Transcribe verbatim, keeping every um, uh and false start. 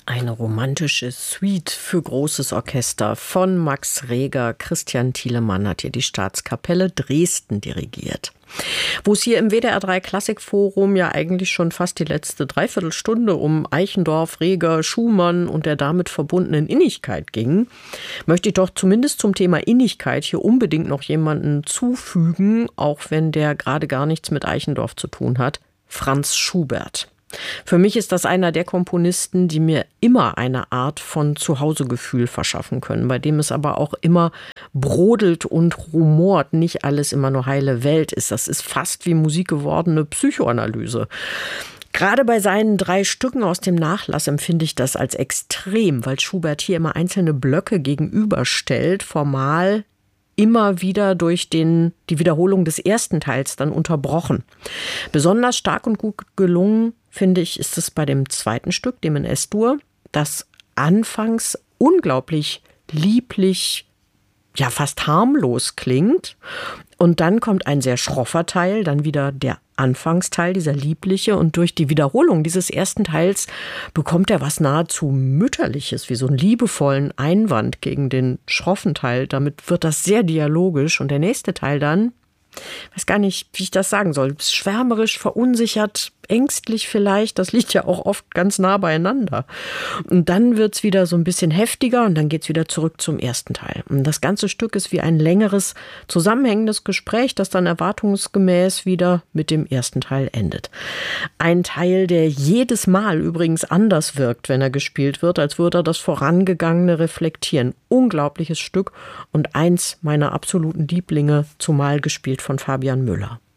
Eine romantische Suite für großes Orchester von Max Reger. Christian Thielemann hat hier die Staatskapelle Dresden dirigiert. Wo es hier im W D R drei Klassikforum ja eigentlich schon fast die letzte Dreiviertelstunde um Eichendorff, Reger, Schumann und der damit verbundenen Innigkeit ging, möchte ich doch zumindest zum Thema Innigkeit hier unbedingt noch jemanden zufügen, auch wenn der gerade gar nichts mit Eichendorff zu tun hat: Franz Schubert. Für mich ist das einer der Komponisten, die mir immer eine Art von Zuhausegefühl verschaffen können, bei dem es aber auch immer brodelt und rumort, nicht alles immer nur heile Welt ist. Das ist fast wie Musik gewordene Psychoanalyse. Gerade bei seinen drei Stücken aus dem Nachlass empfinde ich das als extrem, weil Schubert hier immer einzelne Blöcke gegenüberstellt, formal immer wieder durch den, die Wiederholung des ersten Teils dann unterbrochen. Besonders stark und gut gelungen, finde ich, ist es bei dem zweiten Stück, dem in S-Dur, das anfangs unglaublich lieblich, ja fast harmlos klingt. Und dann kommt ein sehr schroffer Teil, dann wieder der Anfangsteil, dieser liebliche. Und durch die Wiederholung dieses ersten Teils bekommt er was nahezu Mütterliches, wie so einen liebevollen Einwand gegen den schroffen Teil. Damit wird das sehr dialogisch. Und der nächste Teil dann, ich weiß gar nicht, wie ich das sagen soll, schwärmerisch, verunsichert, ängstlich vielleicht, das liegt ja auch oft ganz nah beieinander. Und dann wird es wieder so ein bisschen heftiger und dann geht es wieder zurück zum ersten Teil. Und das ganze Stück ist wie ein längeres, zusammenhängendes Gespräch, das dann erwartungsgemäß wieder mit dem ersten Teil endet. Ein Teil, der jedes Mal übrigens anders wirkt, wenn er gespielt wird, als würde er das Vorangegangene reflektieren. Unglaubliches Stück und eins meiner absoluten Lieblinge, zumal gespielt von Fabian Müller.